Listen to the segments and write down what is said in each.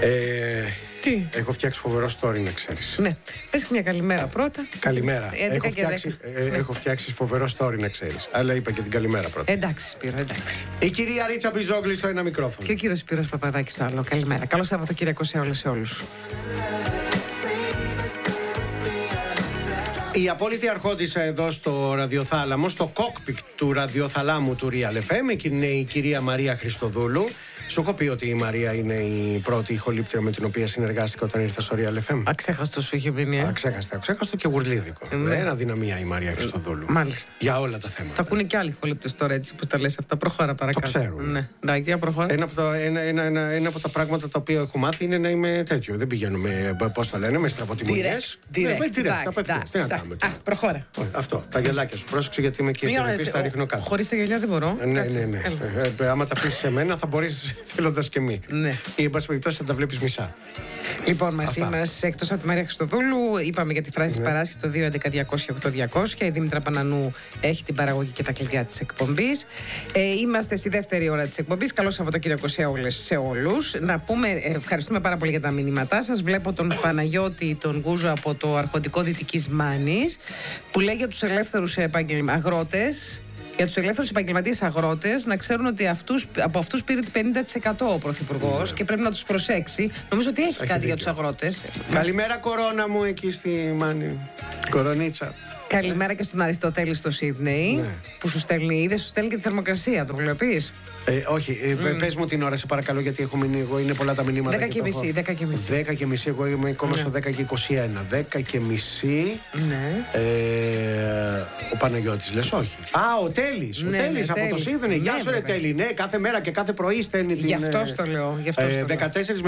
Τι? Έχω φτιάξει φοβερό story, να ξέρεις. Ναι. Πες μια καλημέρα πρώτα. Καλημέρα. Έχω φτιάξει φοβερό story, να ξέρεις. Αλλά είπα και την καλημέρα πρώτα. Εντάξει, Σπύρο, εντάξει. Η κυρία Ρίτσα Μπιζόγλη στο ένα μικρόφωνο. Και ο κύριος Σπύρος Παπαδάκης στο άλλο. Καλημέρα. Καλό Σαββατοκύριακο σε όλες και όλους. Η απόλυτη αρχόντισσα εδώ στο ραδιοθάλαμο, στο κόκπιτ του ραδιοθαλάμου του Real FM, είναι η κυρία Μαρία Χριστοδούλου. Σου έχω πει ότι η Μαρία είναι η πρώτη ηχολήπτρια με την οποία συνεργάστηκα όταν ήρθα στο Real FM. Αξέχαστο σου είχε μείνει. Αξέχαστο και γουρλίδικο. Δεν αδυναμία η Μαρία Χριστοδούλου. Μάλιστα. Για όλα τα θέματα. Θα ακούνε και άλλοι ηχολήπτες τώρα, έτσι που τα λες αυτά. Προχώρα παρακάτω. Το ξέρουν. Ναι. Εντάξει, για προχώρα. Ένα από τα πράγματα τα οποία έχω μάθει είναι να είμαι τέτοιο. Δεν πηγαίνω με, πώς το λένε, με στραποτιμονιές. Direct. Τι να κάνουμε. Προχώρα. Αυτό. Τα γυαλάκια σου. Πρόσεξε γιατί είμαι και επιλεπής, τα ρίχνω κάτω. Χωρίς τα γυαλιά δεν μπορώ. Ναι. Άμα τα αφήσεις σε μένα θα μπορείς θέλοντας και μη. Ναι. Ή εν πάση περιπτώσει θα τα βλέπεις μισά. Λοιπόν, μαζί μας εκτός από τη Μαρία Χριστοδούλου, είπαμε για τη φράση της Παράσκης το 2.11.200.8.200. Η Δήμητρα Πανανού έχει την παραγωγή και τα κλειδιά της εκπομπής. Είμαστε στη δεύτερη ώρα της εκπομπής. Καλό Σαββατοκύριακο σε όλους. Να πούμε, ευχαριστούμε πάρα πολύ για τα μηνύματά σας. Βλέπω τον Παναγιώτη, τον Γκούζο από το Αρχοντικό Δυτικής Μάνης, που λέει για τους ελεύθερους αγρότες. Για τους ελεύθερους επαγγελματίες αγρότες να ξέρουν ότι από αυτούς πήρε 50% ο Πρωθυπουργός και πρέπει να τους προσέξει. Νομίζω ότι έχει κάτι για τους αγρότες. Καλημέρα, κορώνα μου, εκεί στη Μάνη. Κορονίτσα. Καλημέρα και στον Αριστοτέλη στο Σίδνεϊ, που σου στέλνει και τη θερμοκρασία. Το βλέπεις? Όχι, πες μου την ώρα, σε παρακαλώ, γιατί έχω μείνει εγώ. Είναι πολλά τα μηνύματα. 10:30. 10:30, εγώ είμαι ακόμα στο 10:21. 10:30. Ναι. Ο Παναγιώτης, λες, όχι. Ο Τέλης. Ο Τέλης από το Σίδνεϊ. Γεια σου, ρε Τέλη. Ναι, κάθε μέρα και κάθε πρωί στέλνει την. Γι' αυτό το λέω. 14 με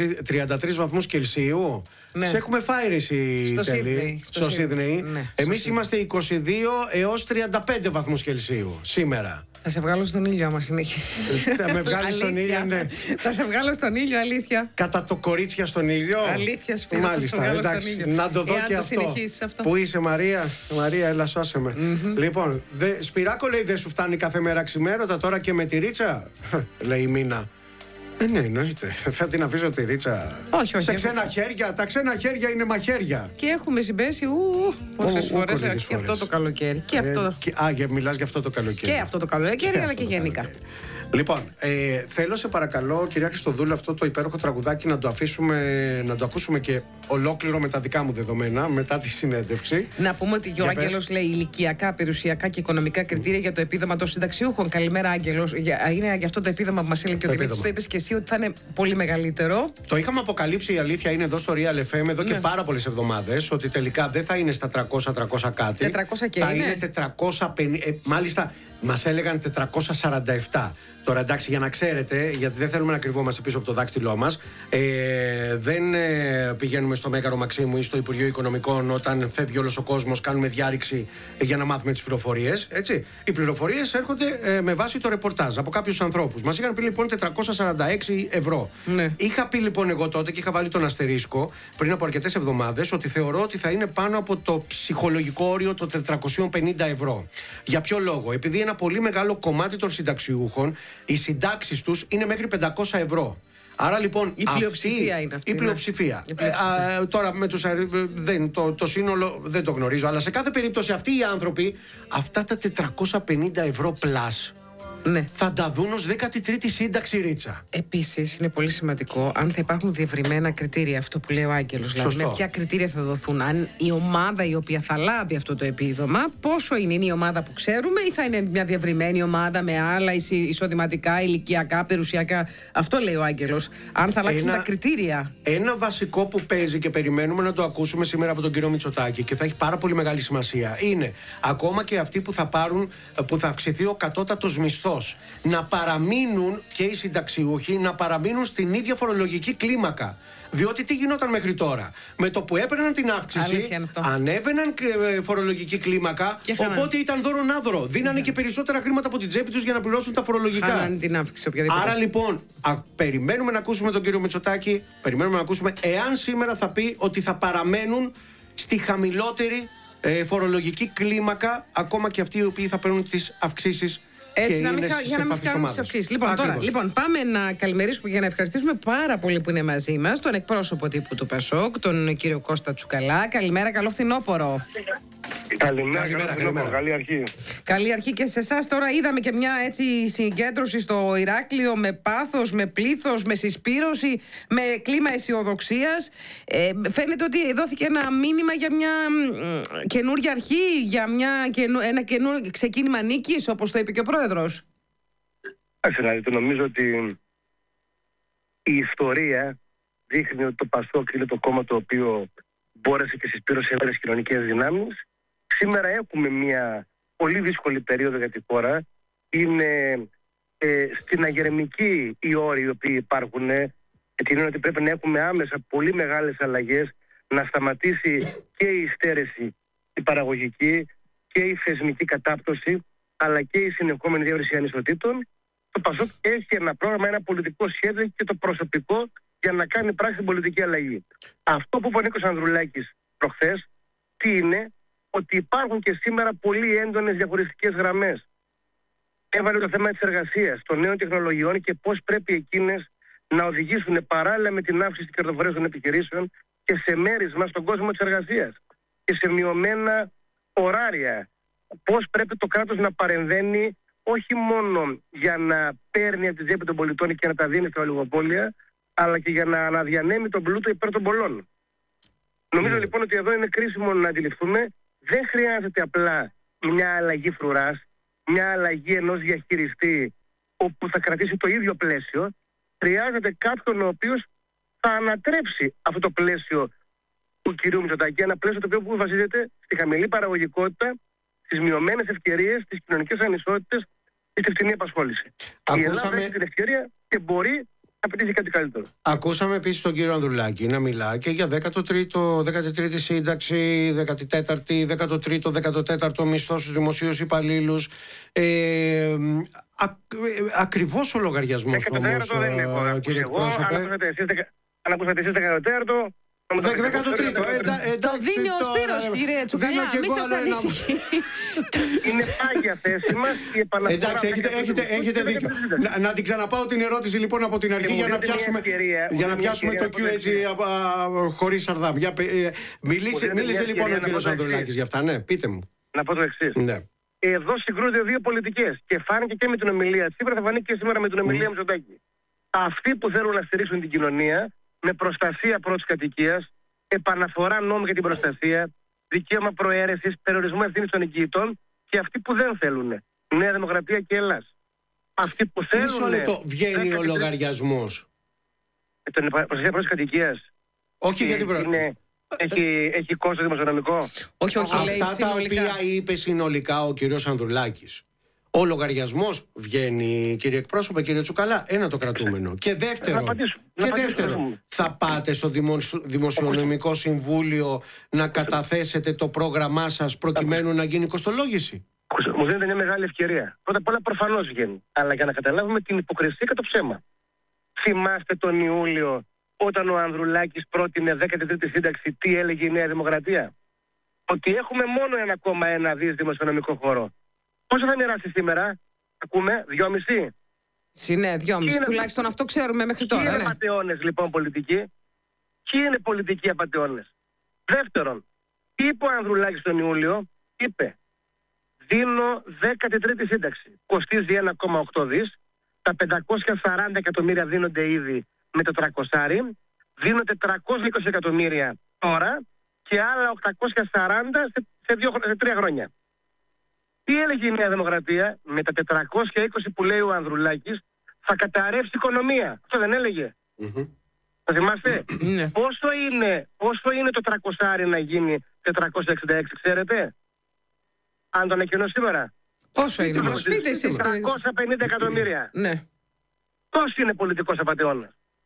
33 βαθμούς Κελσίου. Σε έχουμε φάει εσύ, Τέλη. Στο Σίδνεϊ. Εμείς είμαστε 22 έως 35 βαθμούς Κελσίου σήμερα. Θα σε βγάλω στον ήλιο άμα συνεχίσεις. Θα με βγάλεις στον ήλιο, ναι. Θα σε βγάλω στον ήλιο, αλήθεια. Κατά το κορίτσια στον ήλιο. Αλήθεια, Σπύρο. Μάλιστα, εντάξει. Να το δω και αυτό. Πού είσαι, Μαρία? Μαρία, έλα, σώσε με. Λοιπόν, Σπυράκο, λέει, δεν σου φτάνει κάθε μέρα ξημέρωτα τώρα και με τη Ρίτσα? Λέει η Μίνα. Ναι, εννοείται. Θα την αφήσω τη Ρίτσα. Όχι. Σε ξένα χέρια. Τα ξένα χέρια είναι μαχαίρια. Και έχουμε συμπέσει πόσες φορές και αυτό το καλοκαίρι. Και αυτό. Μιλάς για αυτό το καλοκαίρι. Και αυτό το καλοκαίρι, αλλά και γενικά. Λοιπόν, θέλω σε παρακαλώ, κυρία Χριστοδούλου, αυτό το υπέροχο τραγουδάκι να το ακούσουμε και ολόκληρο με τα δικά μου δεδομένα μετά τη συνέντευξη. Να πούμε ότι ο Άγγελος λέει ηλικιακά, περιουσιακά και οικονομικά κριτήρια για το επίδομα των συνταξιούχων. Καλημέρα, Άγγελος. Είναι για αυτό το επίδομα που μας έλεγε και ο Δημήτρης. Το είπες και εσύ ότι θα είναι πολύ μεγαλύτερο. Το είχαμε αποκαλύψει, η αλήθεια είναι, εδώ στο Real FM εδώ και πάρα πολλές εβδομάδες, ότι τελικά δεν θα είναι στα 300 κάτι. 400 και θα είναι 450. Μάλιστα, μας έλεγαν 447. Τώρα εντάξει, για να ξέρετε, γιατί δεν θέλουμε να κρυβόμαστε πίσω από το δάκτυλό μας, δεν πηγαίνουμε στο Μέγαρο Μαξίμου ή στο Υπουργείο Οικονομικών όταν φεύγει όλος ο κόσμος, κάνουμε διάρρηξη για να μάθουμε τις πληροφορίες. Έτσι. Οι πληροφορίες έρχονται με βάση το ρεπορτάζ από κάποιους ανθρώπους. Μας είχαν πει λοιπόν 446 ευρώ. Ναι. Είχα πει λοιπόν εγώ τότε και είχα βάλει τον αστερίσκο πριν από αρκετές εβδομάδες ότι θεωρώ ότι θα είναι πάνω από το ψυχολογικό όριο των 450 ευρώ. Για ποιο λόγο? Επειδή ένα πολύ μεγάλο κομμάτι των συνταξιούχων, οι συντάξεις τους είναι μέχρι 500 ευρώ. Άρα λοιπόν η πλειοψηφία είναι αυτή. Η πλειοψηφία. Τώρα με τους το σύνολο δεν το γνωρίζω, αλλά σε κάθε περίπτωση αυτοί οι άνθρωποι αυτά τα 450 ευρώ πλάς θα τα δουν ως 13η σύνταξη, Ρίτσα. Επίσης είναι πολύ σημαντικό αν θα υπάρχουν διευρυμένα κριτήρια, αυτό που λέει ο Άγγελος. Δηλαδή με ποια κριτήρια θα δοθούν, αν η ομάδα η οποία θα λάβει αυτό το επίδομα, πόσο είναι η ομάδα που ξέρουμε, ή θα είναι μια διευρυμένη ομάδα με άλλα εισοδηματικά, ηλικιακά, περιουσιακά. Αυτό λέει ο Άγγελος. Αν θα αλλάξουν τα κριτήρια. Ένα βασικό που παίζει και περιμένουμε να το ακούσουμε σήμερα από τον κύριο Μητσοτάκη και θα έχει πάρα πολύ μεγάλη σημασία είναι ακόμα και αυτοί που θα πάρουν, που θα αυξηθεί ο κατώτατος μισθός, να παραμείνουν και οι συνταξιούχοι να παραμείνουν στην ίδια φορολογική κλίμακα. Διότι τι γινόταν μέχρι τώρα? Με το που έπαιρναν την αύξηση, ανέβαιναν φορολογική κλίμακα, οπότε ήταν δώρο-νάδωρο. Δίνανε και περισσότερα χρήματα από την τσέπη τους για να πληρώσουν τα φορολογικά. Την αύξηση, οποιαδήποτε. Άρα λοιπόν, περιμένουμε να ακούσουμε τον κύριο Μητσοτάκη, περιμένουμε να ακούσουμε εάν σήμερα θα πει ότι θα παραμένουν στη χαμηλότερη φορολογική κλίμακα, ακόμα και αυτοί οι οποίοι θα παίρνουν τις αυξήσεις Έτσι, και είναι για να μην κάνουμε τις αυξήσεις. Λοιπόν, πάμε να καλημερίσουμε για να ευχαριστήσουμε πάρα πολύ που είναι μαζί μας τον εκπρόσωπο τύπου του ΠΑΣΟΚ, τον κύριο Κώστα Τσουκαλά. Καλημέρα, καλό φθινόπωρο. Καλημέρα. Καλή αρχή. Καλή αρχή και σε εσάς. Τώρα είδαμε και μια έτσι συγκέντρωση στο Ηράκλειο με πάθος, με πλήθος, με συσπήρωση, με κλίμα αισιοδοξίας. Φαίνεται ότι δόθηκε ένα μήνυμα για μια καινούργια αρχή, για ένα καινούργιο ξεκίνημα νίκης, όπως το είπε και ο Πρόεδρος. Νομίζω ότι η ιστορία δείχνει ότι το ΠΑΣΟΚ είναι το κόμμα το οποίο μπόρεσε και συσπήρωσε άλλες κοινωνικές δυνάμεις. Σήμερα έχουμε μια πολύ δύσκολη περίοδο για τη χώρα. Είναι στην αγερμική οι όροι οι οποίοι υπάρχουν, και είναι ότι πρέπει να έχουμε άμεσα πολύ μεγάλες αλλαγές, να σταματήσει και η υστέρεση η παραγωγική και η θεσμική κατάπτωση, αλλά και η συνεχόμενη διεύρυνση ανισοτήτων. Το ΠΑΣΟΚ έχει ένα πρόγραμμα, ένα πολιτικό σχέδιο και το προσωπικό για να κάνει πράξη την πολιτική αλλαγή. Αυτό που είπε ο Νίκος Ανδρουλάκης προχθές, τι είναι? Ότι υπάρχουν και σήμερα πολύ έντονες διαχωριστικές γραμμές. Έβαλε το θέμα της εργασίας, των νέων τεχνολογιών και πώς πρέπει εκείνες να οδηγήσουν παράλληλα με την αύξηση της κερδοφορίας των επιχειρήσεων και σε μέρισμα στον κόσμο της εργασίας και σε μειωμένα ωράρια. Πώς πρέπει το κράτος να παρεμβαίνει όχι μόνο για να παίρνει από τη τσέπη των πολιτών και να τα δίνει στα ολιγοπόλια, αλλά και για να αναδιανέμει τον πλούτο υπέρ των πολλών. Νομίζω λοιπόν ότι εδώ είναι κρίσιμο να αντιληφθούμε, δεν χρειάζεται απλά μια αλλαγή φρουράς, μια αλλαγή ενός διαχειριστή όπου θα κρατήσει το ίδιο πλαίσιο. Χρειάζεται κάποιον ο οποίος θα ανατρέψει αυτό το πλαίσιο του κυρίου Μητσοτάκη, ένα πλαίσιο το οποίο βασίζεται στη χαμηλή παραγωγικότητα, στις μειωμένες ευκαιρίες, στις κοινωνικές ανισότητες και στη φτηνή απασχόληση. Η Ελλάδα έχει την ευκαιρία και μπορεί να πετύχει κάτι καλύτερο. Ακούσαμε επίσης τον κύριο Ανδρουλάκη να μιλά και για 13η σύνταξη, 14η, 13ο μισθό στους δημοσίους υπαλλήλους. Ακριβώς ο λογαριασμός όμως, κύριε εκπρόσωπε. Αν ακούσατε εσείς 14ο, 13ο. Το δίνει ο Σπύρος, κύριε Τσουκαλά, μη σας ανησυχεί. Είναι πάγια θέση μας η επαναφορά. Εντάξει, έχετε δίκιο. Να την ξαναπάω την ερώτηση λοιπόν από την αρχή για να πιάσουμε το Q έτσι χωρίς σαρδάμ. Μίλησε λοιπόν ο κύριος Ανδρουλάκης για αυτά, ναι, πείτε μου. Να πω το εξής. Εδώ συγκρούνται δύο πολιτικές και φάνηκε και με την ομιλία Τσίπρα, θα φανεί και σήμερα με την ομιλία Μητσοτάκη. Αυτοί που θέλουν να στηρίξουν την κοινωνία με προστασία πρώτης κατοικίας, επαναφορά νόμου για την προστασία, δικαίωμα προαίρεσης, περιορισμό ευθύνης των οικειητών, και αυτοί που δεν θέλουν. Νέα Δημοκρατία και Ελλάς. Αυτοί που θέλουν. Μισό λεπτό, βγαίνει ο λογαριασμός. Την προστασία πρώτης κατοικίας. Όχι για την προστασία. Έχει κόστος δημοσιονομικό. Όχι, αυτά τα οποία είπε συνολικά ο κύριος Ανδρουλάκης. Ο λογαριασμός βγαίνει, κύριε εκπρόσωπε, κύριε Τσουκαλά, ένα το κρατούμενο. Και δεύτερον, θα πάτε στο Δημοσιονομικό Συμβούλιο να καταθέσετε το πρόγραμμά σας προκειμένου να γίνει κοστολόγηση? Μου δίνετε μια μεγάλη ευκαιρία. Πρώτα απ' όλα προφανώς βγαίνει. Αλλά για να καταλάβουμε την υποκρισία και το ψέμα. Θυμάστε τον Ιούλιο, όταν ο Ανδρουλάκης πρότεινε 13η σύνταξη, τι έλεγε η Νέα Δημοκρατία? Ότι έχουμε μόνο 1,1 δις δημοσιονομικό χώρο. Πόσο θα μοιράσει σήμερα? Ακούμε, 2,5. Ναι, 2,5. Τουλάχιστον αυτό ξέρουμε μέχρι τώρα. Ποιοι είναι απατεώνες λοιπόν πολιτικοί? Ποιοι είναι πολιτικοί απατεώνες? Δεύτερον, είπε ο Ανδρουλάκης τον Ιούλιο, είπε, δίνω 13η σύνταξη. Κοστίζει 1,8 δις. Τα 540 εκατομμύρια δίνονται ήδη με το 300. Δίνονται 420 εκατομμύρια τώρα και άλλα 840 σε 3 χρόνια. Τι έλεγε η Νέα Δημοκρατία? Με τα 420 που λέει ο Ανδρουλάκης θα καταρρεύσει η οικονομία. Αυτό δεν έλεγε? Το θυμάστε? Πόσο είναι το 300 να γίνει 466, ξέρετε? Αν το ανακοινώσει σήμερα. Πόσο είναι? Μας πείτε εσείς. 350 εκατομμύρια. Ναι. Πώς είναι πολιτικός απατεώνας?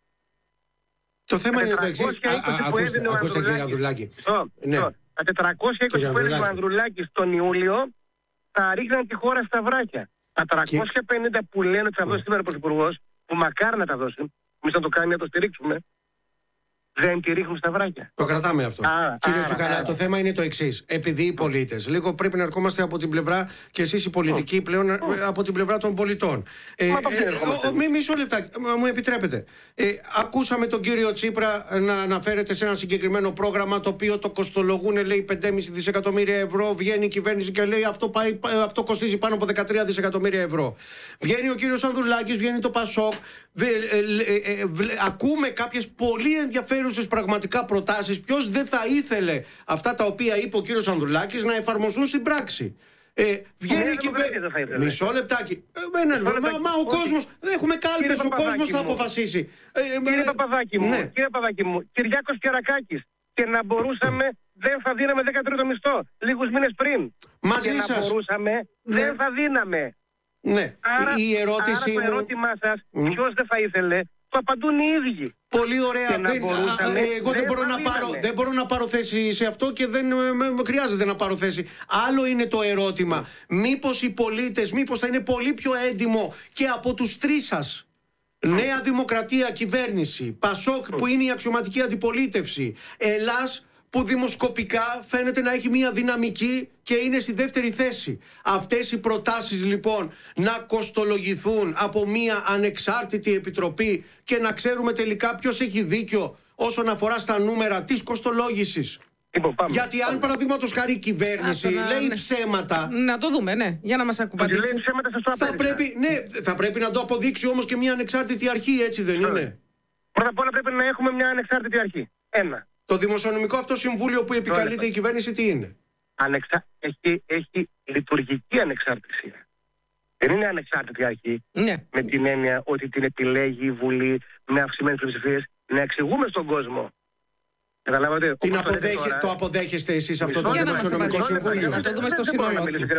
Το θέμα είναι το εξής. Ακούστε κύριε Ανδρουλάκη. Τα 420 που έδινε ο Ανδρουλάκης τον Ιούλιο θα ρίχναν τη χώρα στα βράχια. Τα 350 που λένε ότι θα δώσει σήμερα ο Πρωθυπουργός, που μακάρι να τα δώσει, εμείς θα το κάνουμε, να το στηρίξουμε, δεν τη ρίχνουν στα βράκια. Το κρατάμε αυτό. Κύριε Τσουκαλά, το θέμα είναι το εξής. Επειδή οι πολίτες, λίγο πρέπει να ερχόμαστε από την πλευρά και εσείς οι πολιτικοί πλέον από την πλευρά των πολιτών. Μισό λεπτάκι, μου επιτρέπετε. Ακούσαμε τον κύριο Τσίπρα να αναφέρεται σε ένα συγκεκριμένο πρόγραμμα το οποίο το κοστολογούν, λέει, 5,5 δισεκατομμύρια ευρώ. Βγαίνει η κυβέρνηση και λέει αυτό κοστίζει πάνω από 13 δισεκατομμύρια ευρώ. Βγαίνει ο κύριος Ανδρουλάκης, βγαίνει το Πασόκ. Ακούμε κάποιες πολύ ενδιαφέρουσες πραγματικά προτάσεις. Ποιος δεν θα ήθελε αυτά τα οποία είπε ο κύριος Ανδρουλάκης να εφαρμοστούν στην πράξη. Βγαίνει η κυβέρνηση. Μισό λεπτάκι. Μα ο κόσμος. Έχουμε κάλπες. Ο κόσμος θα αποφασίσει. Κύριε Παπαδάκη μου, Κυριάκος Κερακάκης. Και να μπορούσαμε, δεν θα δίναμε 13ο μισθό. Λίγους μήνες πριν. Μαζί και σας. Να μπορούσαμε, δεν θα δίναμε. Ναι. Άρα, η ερώτηση το ερώτημά σας, ποιος δεν θα ήθελε, το απαντούν οι ίδιοι. Πολύ ωραία. Εγώ δεν μπορώ να πάρω θέση σε αυτό και δεν χρειάζεται να πάρω θέση. Άλλο είναι το ερώτημα. Μήπως οι πολίτες, μήπως θα είναι πολύ πιο έντιμο και από τους τρεις σας. Νέα Δημοκρατία κυβέρνηση, Πασόκ που είναι η αξιωματική αντιπολίτευση, Ελλάς που δημοσκοπικά φαίνεται να έχει μια δυναμική και είναι στη δεύτερη θέση. Αυτές οι προτάσεις λοιπόν να κοστολογηθούν από μια ανεξάρτητη επιτροπή και να ξέρουμε τελικά ποιος έχει δίκιο όσον αφορά στα νούμερα της κοστολόγησης. Γιατί αν παραδείγματος χάρη η κυβέρνηση λέει ψέματα. Να το δούμε, ναι, για να μας ακουμπατήσει. Θα πρέπει να το αποδείξει όμως και μια ανεξάρτητη αρχή, έτσι δεν είναι? Πρώτα απ' όλα πρέπει να έχουμε μια ανεξάρτητη αρχή. Ένα. Το δημοσιονομικό αυτό συμβούλιο που επικαλείται η κυβέρνηση τι είναι? Έχει λειτουργική ανεξαρτησία. Δεν είναι ανεξάρτητη αρχή. Ναι. Με την έννοια ότι την επιλέγει η Βουλή με αυξημένες πλειοψηφίες. Να εξηγούμε στον κόσμο. Καταλάβατε. Το αποδέχεστε εσείς αυτό το δημοσιονομικό συμβούλιο? Να το δούμε στο σύνολο.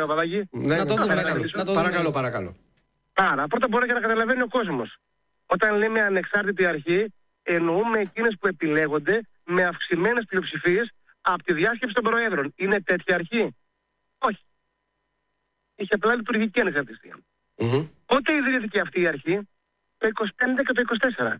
Να το δούμε. Παρακαλώ. Άρα, πρώτα απ' όλα για να καταλαβαίνει ο κόσμος. Όταν λέμε ανεξάρτητη αρχή, εννοούμε εκείνες που επιλέγονται με αυξημένες πλειοψηφίες από τη διάσκεψη των προέδρων. Είναι τέτοια αρχή? Όχι. Είχε απλά λειτουργική ανεξαρτησία. Πότε ιδρύθηκε αυτή η αρχή? Το 25 και το 24.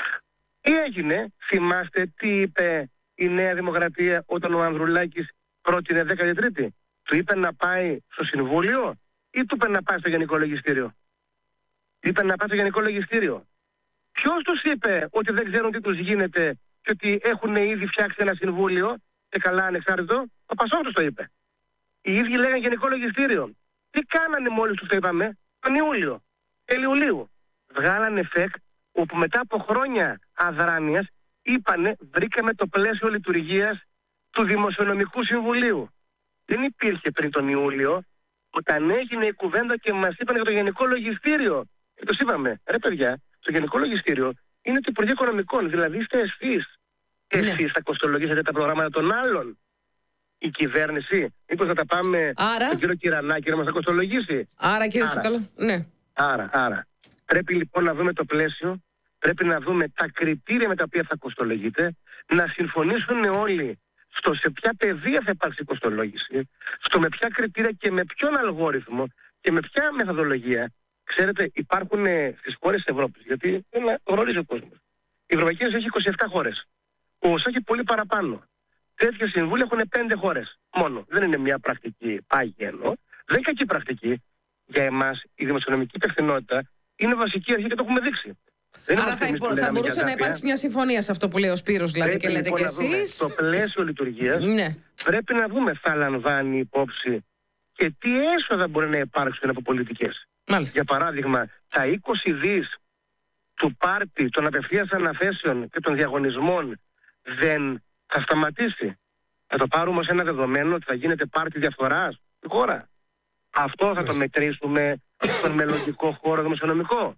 Τι έγινε? Θυμάστε τι είπε η Νέα Δημοκρατία όταν ο Ανδρουλάκης πρότεινε 13η? Του είπε να πάει στο Συμβούλιο ή του είπε να πάει στο Γενικό Λογιστήριο? Είπε να πάει στο Γενικό Λογιστήριο. Ποιος τους είπε ότι δεν ξέρουν τι τους γίνεται και ότι έχουν ήδη φτιάξει ένα συμβούλιο και καλά ανεξάρτητο? Ο Πασόκ τους το είπε. Οι ίδιοι λέγανε Γενικό Λογιστήριο. Τι κάνανε μόλις τους το είπαμε? Τον Ιούλιο. Ιουλίου. Βγάλανε ΦΕΚ όπου μετά από χρόνια αδράνειας είπανε βρήκαμε το πλαίσιο λειτουργίας του Δημοσιονομικού Συμβουλίου. Δεν υπήρχε πριν τον Ιούλιο, όταν έγινε η κουβέντα και μας είπαν για το Γενικό Λογιστήριο. Και τους είπαμε, ρε παιδιά, το Γενικό Λογιστήριο είναι το Υπουργείο Οικονομικών, δηλαδή είστε εσείς. Εσείς θα κοστολογήσετε τα προγράμματα των άλλων. Η κυβέρνηση, μήπως θα τα πάμε στον κύριο Κυρανάκη να μας τα κοστολογήσει? Άρα κύριε Τσουκαλά, ναι. Άρα. Πρέπει λοιπόν να δούμε το πλαίσιο, πρέπει να δούμε τα κριτήρια με τα οποία θα κοστολογείτε, να συμφωνήσουν όλοι στο σε ποια πεδία θα υπάρξει κοστολόγηση, στο με ποια κριτήρια και με ποιον αλγόριθμο και με ποια μεθοδολογία. Ξέρετε, υπάρχουν στις χώρες της Ευρώπης, γιατί γνωρίζει ο κόσμος. Η Ευρωπαϊκή Ένωση έχει 27 χώρες. Ο ΟΣΑ έχει πολύ παραπάνω. Τέτοια συμβούλια έχουν 5 χώρες μόνο. Δεν είναι μια πρακτική πάγια εννοώ. Δεν είναι κακή πρακτική. Για εμάς η δημοσιονομική υπευθυνότητα είναι βασική αρχή και το έχουμε δείξει. Άρα θα μπορούσε να υπάρξει μια συμφωνία σε αυτό που λέει ο Σπύρος, δηλαδή, και λέτε κι εσείς. Το πλαίσιο λειτουργίας πρέπει να δούμε, θα λαμβάνει υπόψη και τι έσοδα μπορεί να υπάρξουν από πολιτικές. Για παράδειγμα, τα 20 δις του πάρτι των απευθείας αναθέσεων και των διαγωνισμών δεν θα σταματήσει. Θα το πάρουμε ως ένα δεδομένο ότι θα γίνεται πάρτι διαφθοράς στη χώρα. Αυτό θα το μετρήσουμε στον μελλοντικό χώρο δημοσιονομικό.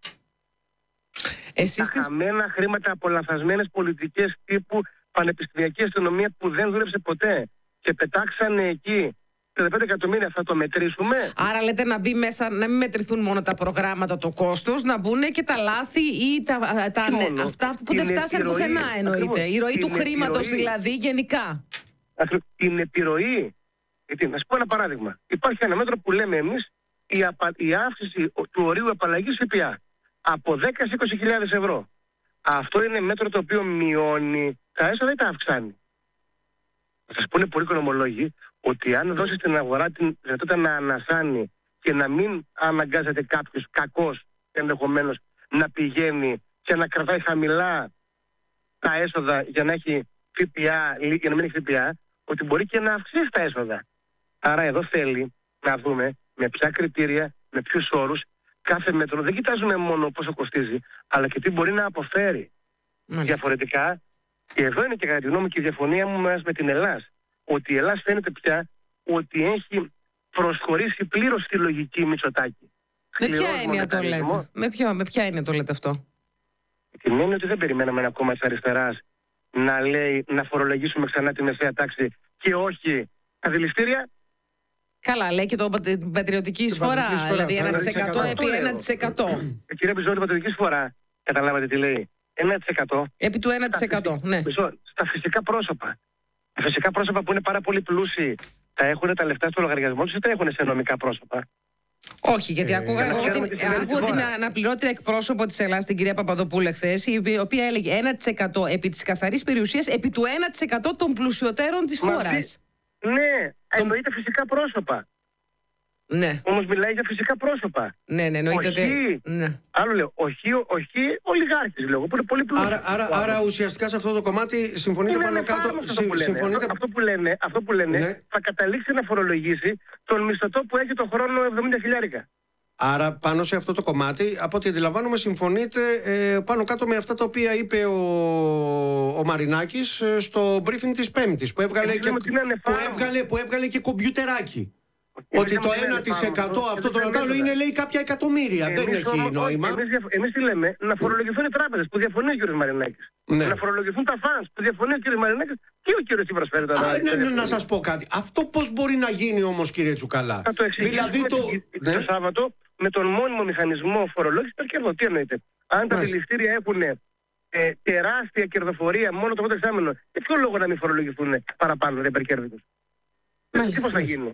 Τα χαμένα χρήματα από λαθασμένες πολιτικές τύπου πανεπιστημιακή αστυνομία που δεν δούλεψε ποτέ και πετάξανε εκεί 5 εκατομμύρια, θα το μετρήσουμε? Άρα λέτε να μπει μέσα, να μην μετρηθούν μόνο τα προγράμματα, το κόστος, να μπουν και τα λάθη ή αυτά που δεν φτάσαν πουθενά, εννοείται. Η ροή του χρήματος δηλαδή γενικά. Την επιρροή. Γιατί, να σας πω ένα παράδειγμα. Υπάρχει ένα μέτρο που λέμε εμείς η αύξηση του ορίου απαλλαγής ΦΠΑ από 10 σε 20.000 ευρώ. Αυτό είναι μέτρο το οποίο μειώνει τα έσοδα ή τα αυξάνει. Θα σας πούνε πολλοί οικονομολόγοι ότι αν δώσει στην αγορά την δυνατότητα να ανασάνει και να μην αναγκάζεται κάποιος κακός ενδεχομένως να πηγαίνει και να κρατάει χαμηλά τα έσοδα για να έχει ΦΠΑ, για να μην έχει ΦΠΑ, ότι μπορεί και να αυξήσει τα έσοδα. Άρα εδώ θέλει να δούμε με ποια κριτήρια, με ποιους όρους κάθε μέτρο. Δεν κοιτάζουμε μόνο πόσο κοστίζει, αλλά και τι μπορεί να αποφέρει. Διαφορετικά, και εδώ είναι και κατά τη γνώμη και η διαφωνία μου με την Ελλάδα. Ότι η Ελλάδα φαίνεται πια ότι έχει προσχωρήσει πλήρως στη λογική Μητσοτάκη. Με ποια έννοια το λέτε? Με ποια έννοια το λέτε αυτό? Την έννοια ότι δεν περιμέναμε ένα κόμμα της αριστεράς να λέει να φορολογήσουμε ξανά τη μεσαία τάξη και όχι τα δηληστήρια. Καλά, λέει και την πατριωτική εισφορά. Δηλαδή 1% επί 1%. Κύριε Μπιζόλη, πατριωτική εισφορά, καταλάβατε τι λέει? 1%. Επί του 1%, ναι. Στα φυσικά πρόσωπα. Τα φυσικά πρόσωπα που είναι πάρα πολύ πλούσιοι, θα έχουν τα λεφτά στο λογαριασμό τους ή τα έχουν σε νομικά πρόσωπα? Όχι, γιατί ακούγα την αναπληρώτρια εκπρόσωπο της Ελλάδας, την κυρία Παπαδοπούλου, εχθές, η οποία έλεγε 1% επί της καθαρής περιουσίας, επί του 1% των πλουσιωτέρων της χώρας. Ναι, εννοείται φυσικά πρόσωπα. Ναι. Όμως μιλάει για φυσικά πρόσωπα. Ναι, εννοείται ότι. Ναι. Άλλο λέω, όχι ολιγάρχες, λέω, που είναι πολύ πλούσιοι. Άρα ουσιαστικά σε αυτό το κομμάτι συμφωνείτε πάνω κάτω. Αυτό που λένε ναι. Θα καταλήξει να φορολογήσει τον μισθωτό που έχει το χρόνο 70.000. Άρα πάνω σε αυτό το κομμάτι, από ό,τι αντιλαμβάνομαι, συμφωνείτε πάνω κάτω με αυτά τα οποία είπε ο Μαρινάκης στο briefing της Πέμπτης, που έβγαλε και κομπιουτεράκι. Ότι το 1% αυτό το ρωτάω είναι, λέει, κάποια εκατομμύρια. Δεν έχει νόημα. Εμείς τι λέμε? Να φορολογηθούν οι τράπεζες που διαφωνεί ο κ. Μαρινάκης. Ναι. Να φορολογηθούν τα φανς που διαφωνεί ο κ. Μαρινάκης και ο κ. Τσίπρας φέρει τα να σας πω κάτι. Αυτό πώς μπορεί να γίνει όμως, κύριε Τσουκαλά? Θα το εξηγήσουμε το Σάββατο με τον μόνιμο μηχανισμό φορολόγησης υπερκέρδων. Τι εννοείται? Αν τα δηληστήρια έχουν τεράστια κερδοφορία μόνο το πρώτο εξάμηνο, για ποιο λόγο να μην φορολογηθούν παραπάνω τα υπερκέρδη τους? Τι πώς θα γίνει?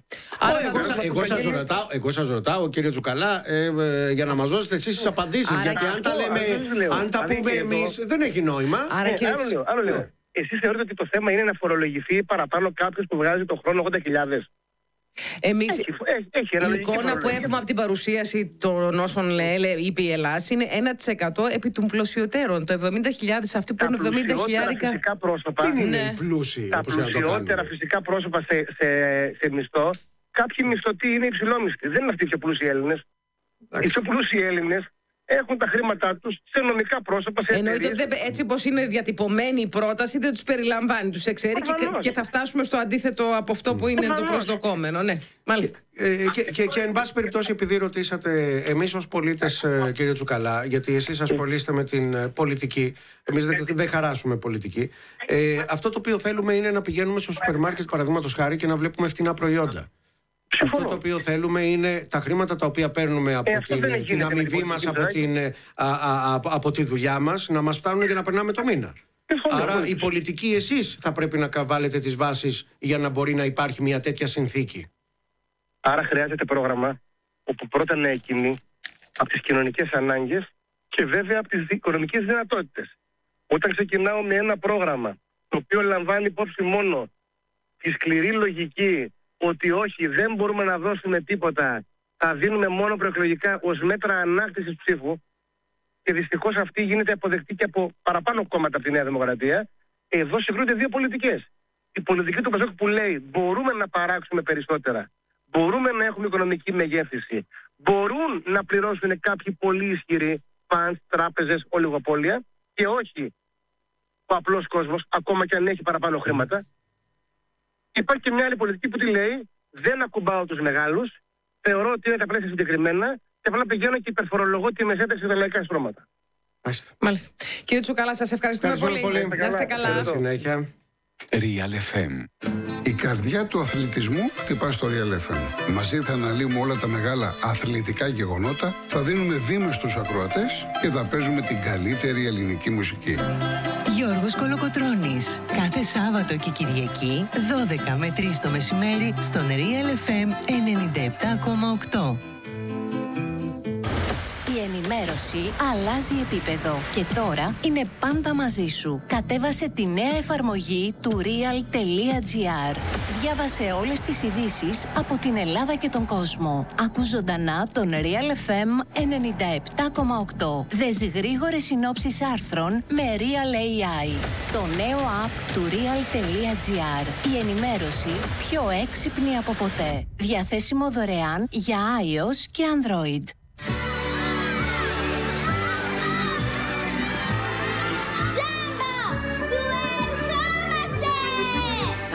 Εγώ σας ρωτάω, κύριε Τσουκαλά, για να μας δώσετε εσείς τις απαντήσεις. Γιατί αν τα πούμε εμείς, δεν έχει νόημα. Άλλο λέω. Εσείς θεωρείτε ότι το θέμα είναι να φορολογηθεί παραπάνω κάποιος που βγάζει το χρόνο 80.000? Εμείς, η εικόνα που έχουμε από την παρουσίαση των όσων είπε η Ελλάδα είναι 1% επί των πλουσιωτέρων. Το 70.000, αυτοί που είναι 70.000. Τι είναι πλούσιοι? Τα πλουσιότερα φυσικά πρόσωπα σε μισθό, κάποιοι μισθωτοί είναι υψηλόμισθοι. Δεν είναι αυτοί οι πιο πλούσιοι Έλληνες. Οι πιο πλούσιοι Έλληνες έχουν τα χρήματά τους σε νομικά πρόσωπα. Εννοείται ότι έτσι πως είναι διατυπωμένη η πρόταση δεν τους περιλαμβάνει, τους εξαιρεί και θα φτάσουμε στο αντίθετο από αυτό που είναι το προσδοκόμενο. Ναι, μάλιστα. Και εν πάση περιπτώσει, επειδή ρωτήσατε, εμείς ως πολίτες, κύριε Τσουκαλά, γιατί εσείς ασχολείστε με την πολιτική, εμείς δεν χαράσουμε πολιτική, αυτό το οποίο θέλουμε είναι να πηγαίνουμε στο σούπερ μάρκετ, παραδείγματος χάρη, και να βλέπουμε φτηνά προϊόντα. Αυτό το οποίο θέλουμε είναι τα χρήματα τα οποία παίρνουμε από την αμοιβή μας, από τη δουλειά μας, να μας φτάνουν για να περνάμε το μήνα. Άρα η πολιτική, εσείς θα πρέπει να βάλετε τις βάσεις για να μπορεί να υπάρχει μια τέτοια συνθήκη. Άρα χρειάζεται πρόγραμμα όπου πρώτα να εκκινεί από τις κοινωνικές ανάγκες και βέβαια από τις οικονομικές δυνατότητες. Όταν ξεκινάω με ένα πρόγραμμα το οποίο λαμβάνει υπόψη μόνο τη σκληρή λογική ότι όχι, δεν μπορούμε να δώσουμε τίποτα, θα δίνουμε μόνο προεκλογικά ως μέτρα ανάκτησης ψήφου, και δυστυχώς αυτή γίνεται αποδεκτή και από παραπάνω κόμματα από τη Νέα Δημοκρατία, εδώ συγκρούνται δύο πολιτικές. Η πολιτική του Πασόκ που λέει μπορούμε να παράξουμε περισσότερα, μπορούμε να έχουμε οικονομική μεγέθυνση, μπορούν να πληρώσουν κάποιοι πολύ ισχυροί, φαντς, τράπεζες, ολιγοπόλια, και όχι ο απλός κόσμος, ακόμα και αν έχει παραπάνω χρήματα. Υπάρχει και μια άλλη πολιτική που τη λέει δεν ακουμπάω τους μεγάλους, θεωρώ ότι είναι τα πλαίσια συγκεκριμένα και απλά πηγαίνω και υπερφορολογώ τη μεσέταξη στα λαϊκά στρώματα. Μάλιστα. Κύριε Τσουκαλά, σας ευχαριστούμε πολύ. Να είστε καλά. Συνέχεια. Real FM. Η καρδιά του αθλητισμού χτυπά στο Real FM. Μαζί θα αναλύουμε όλα τα μεγάλα αθλητικά γεγονότα, θα δίνουμε βήμα στους ακροατές και θα παίζουμε την καλύτερη ελληνική μουσική. Γιώργος Κολοκοτρώνης. Κάθε Σάββατο και Κυριακή, 12 με 3 το μεσημέρι, στον Real FM 97,8. Η ενημέρωση ενημέρωση αλλάζει επίπεδο και τώρα είναι πάντα μαζί σου. Κατέβασε τη νέα εφαρμογή του Real.gr. Διάβασε όλες τις ειδήσεις από την Ελλάδα και τον κόσμο. Άκου ζωντανά τον Real FM 97,8. Δες γρήγορες συνόψεις άρθρων με Real AI. Το νέο app του Real.gr. Η ενημέρωση πιο έξυπνη από ποτέ. Διαθέσιμο δωρεάν για iOS και Android.